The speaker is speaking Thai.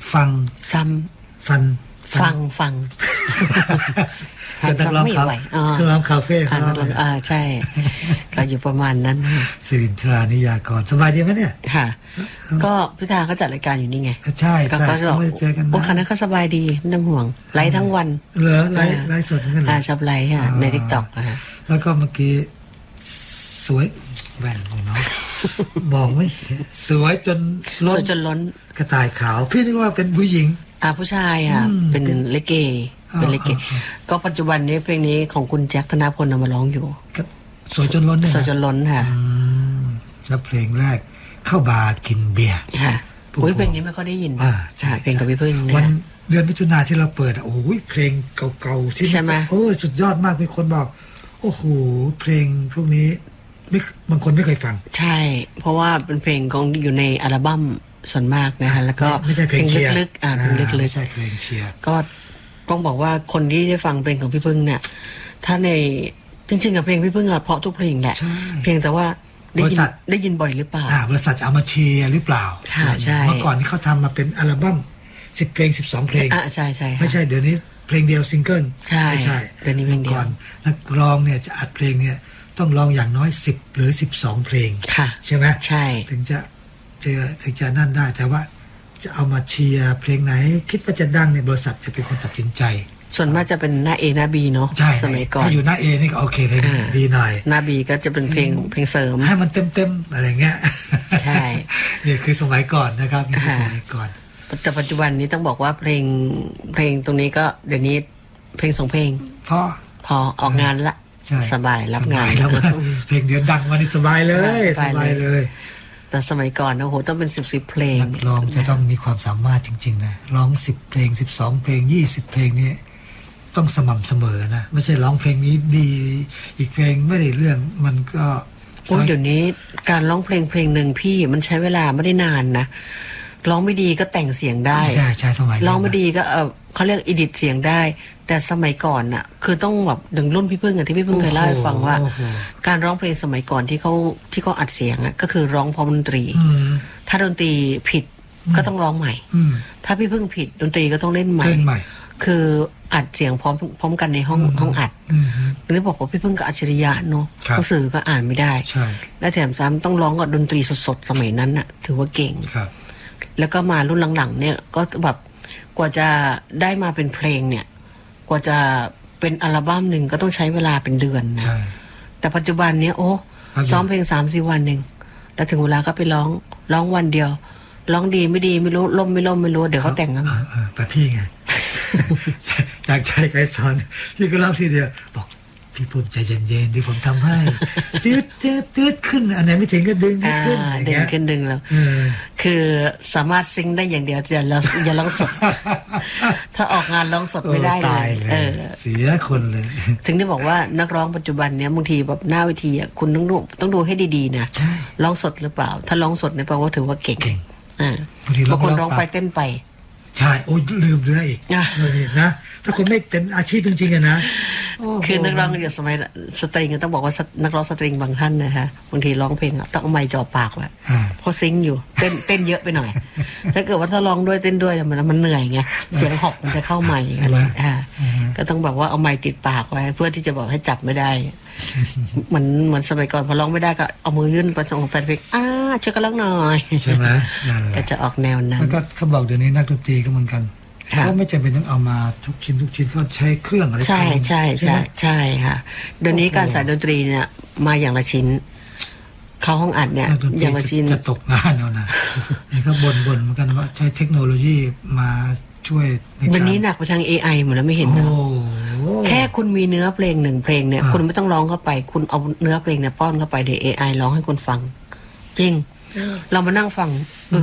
ฟังซ้ำฟังก็นักร้องเขานักร้องคาเฟ่เขาใช่ก็อยู่ประมาณนั้นสิรินทรานิยากรสบายดีไหมเนี่ยค่ะก็พิธาก็จัดรายการอยู่นี่ไงใช่ใช่ไม่ได้เจอกันนะโอ้คณะก็สบายดีไม่ต้องห่วงไลฟ์ทั้งวันเหรอไลฟ์สดกันเหรอชอบไลฟ์ค่ะใน TikTok ค่ะแล้วก็เมื่อกี้สวยแว่นของน้องมองไม่สวยจนล้นกระต่ายขาวพี่นึกว่าเป็นผู้หญิงผู้ชายค่ะเป็นลิเกก็ปัจจุบันนี้เพลงนี้ของคุณแจ็คธนพลเอามาร้องอยู่สวยจนล้นสวยจนล้นค่ะแล้วเพลงแรกเข้าบาร์กินเบียร์ค่ะเพลงนี้ไม่ค่อยได้ยินใช่เพลงกับพี่พึ่งวันเดือนมิถุนายนที่เราเปิดโอ้ยเพลงเก่าๆที่ใช่ไหมโอ้ยสุดยอดมากมีคนบอกโอ้โหเพลงพวกนี้ไม่บางคนไม่เคยฟังใช่เพราะว่าเป็นเพลงของอยู่ในอัลบั้มส่วนมากนะคะแล้วก็ไม่ใช่เพลงลึกๆเพลงลึกๆไม่ใช่เพลงเชียร์ก็ต้องบอกว่าคนที่ได้ฟังเพลงของพี่พึ่งเนี่ยถ้าในจริงๆกับเพลงพี่พึ่งเพราะทุกเพลงแหละเพียงแต่ว่าได้ยินบ่อยหรือเปล่าบริษัทจะเอามาเชียร์หรือเปล่าใช่เมื่อก่อนนี่เขาทำมาเป็นอัลบั้ม10เพลง12เพลงใช่ใช่ไม่ใช่เดี๋ยวนี้เพลงเดียวซิงเกิลไม่ใช่เดี๋ยวนี้เพลงเดียวก่อนนักร้องเนี่ยจะอัดเพลงเนี่ยต้องร้องอย่างน้อย10หรือ12เพลงใช่ไหมใช่ถึงจะนั่นได้แต่ว่าจะเอามาเชียร์เพลงไหนคิดว่าจะดังในบริษัทจะเป็นคนตัดสินใจส่วนมากจะเป็นหน้า A หน้า B เนาะสมัยก่อนถ้าอยู่หน้า A นี่ก็โอเคเพลงดีหน่อยหน้า B ก็จะเป็นเพลงเสริมให้มันเต็มอะไรเงี้ยใช่นี่คือสมัยก่อนนะครับนี่คือสมัยก่อนแต่ปัจจุบันนี้ต้องบอกว่าเพลงตรงนี้ก็เดี๋ยวนี้เพลง2เพลงพอออกงานละสบายรับงานเพลงเดียวดังวันนี้สบายเลยแต่สมัยก่อนโอ้โหต้องเป็น10เพลงนักร้องจะต้องมีความสามารถจริงๆนะร้อง10เพลง12เพลง20เพลงนี้ต้องสม่ำเสมอนะไม่ใช่ร้องเพลงนี้ดีอีกเพลงไม่ได้เรื่องมันก็เดี๋ยวนี้การร้องเพลงหนึ่งพี่มันใช้เวลาไม่ได้นานนะร้องไม่ดีก็แต่งเสียงได้ใช่สมัยร้องไม่ดีก็เขาเรียกอิดิทเสียงได้แต่สมัยก่อนน่ะคือต้องแบบดึงรุ่นพี่พึ่งที่พี่พึ่งเคยเล่าให้ฟังว่าการร้องเพลงสมัยก่อนที่เขาอัดเสียงก็คือร้องพร้อมดนตรีถ้าดนตรีผิดก็ต้องร้องใหม่ถ้าพี่พึ่งผิดดนตรีก็ต้องเล่นใหม่คืออัดเสียงพร้อมกันในห้องอัดนี่บอกว่าพี่พึ่งกับอัจฉริยะเนาะหนังสือก็อ่านไม่ได้และแถมซ้ำต้องร้องกับดนตรีสดๆสมัยนั้นน่ะถือว่าเก่งแล้วก็มารุ่นหลังๆเนี่ยก็แบบกว่าจะได้มาเป็นเพลงเนี่ยกว่าจะเป็นอัลบั้มหนึ่งก็ต้องใช้เวลาเป็นเดือนนะแต่ปัจจุบันเนี้ยซ้อมเพลง 3-4 วันเองแล้วถึงเวลาก็ไปร้องวันเดียวร้องดีไม่ดีไม่รู้ล่มไม่รู้เดี๋ยวเขาแต่งกันแต่พี่ไงจากใจไกสอนพี่ก็ร้องทีเดียวบอกพี่ภูมิใจเย็นๆที่ผมทำให้จืดขึ้นอันไหนไม่ถึงก็ดึงขึ้นดึงแล้วคือสามารถซิงได้อย่างเดียวอย่าร้องสดถ้าออกงานร้องสดไม่ได้เลยเสียคนเลยถึงได้บอกว่านักร้องปัจจุบันเนี้ยบางทีแบบหน้าเวทีคุณต้องดูให้ดีๆนะร้องสดหรือเปล่าถ้าร้องสดเนี่ยแปลว่าถือว่าเก่งบางคนร้องไปเต้นไปใช่โอ้ยลืมเรื่องอีกนะถ้าคนไม่เป็นอาชีพจริงๆนะคือนักร้องอย่างสมัยสตริงต้องบอกว่านักร้องสตริงบางท่านนะคะบางทีร้องเพลงต้องเอาไมค์จ่อปากไว้เพราะซิงอยู่เต้นเยอะไปหน่อยถ้าเกิดว่าถ้าร้องด้วยเต้นด้วยมันเหนื่อยไงเสียงหอกมันจะเข้าไมค์อะไรก็ต้องบอกว่าเอาไมค์ติดปากไว้เพื่อที่จะบอกให้จับไม่ได้เหมือนสมัยก่อนพอร้องไม่ได้ก็เอามือยื่นไปส่งแฟนเพลงช่วยกันร้องหน่อยใช่ไหมก็จะออกแนวนั้นแล้วก็เขาบอกเดี๋ยวนี้นักดนตรีก็เหมือนกันเขาไม่จำเป็นต้องเอามาทุกชิ้นเขาใช้เครื่องอะไรใช่ค่ะเดี๋ยวนี้การใส่ดนตรีเนี่ยมาอย่างละชิ้นเข้าห้องอัดเนี่ยอย่างละชิ้นจะตกงานเอานะนี่ก็บ่นเหมือนกันว่าใช้เทคโนโลยีมาช่วยในการวันนี้หนักไปทาง AI หมดแล้วไม่เห็นเหรอแค่คุณมีเนื้อเพลง1เพลงเนี่ยคุณไม่ต้องร้องเข้าไปคุณเอาเนื้อเพลงเนี่ยป้อนเข้าไปเดี๋ยว AI ร้องให้คุณฟังจริงเรามานั่งฟัง